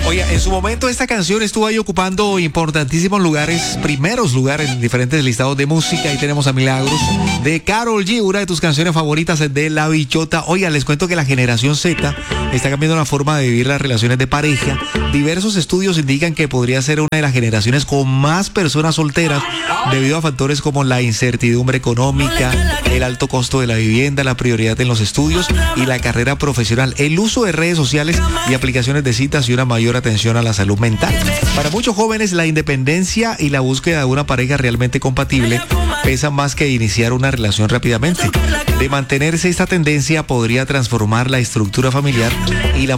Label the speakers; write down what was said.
Speaker 1: Oye, en su momento esta canción estuvo ahí ocupando importantísimos lugares, primeros lugares en diferentes listados de música. Ahí tenemos a Milagros de Karol G, una de tus canciones favoritas de La Bichota. Oiga, les cuento que la generación Z está cambiando la forma de vivir las relaciones de pareja. Diversos estudios indican que podría ser una de las generaciones con más personas solteras debido a factores como la incertidumbre económica, el alto costo de la vivienda, la prioridad en los estudios y la carrera profesional, el uso de redes sociales y aplicaciones de citas y una mayor atención a la salud mental. Para muchos jóvenes, la independencia y la búsqueda de una pareja realmente compatible pesa más que iniciar una relación rápidamente. De mantenerse esta tendencia, podría transformar la estructura familiar y la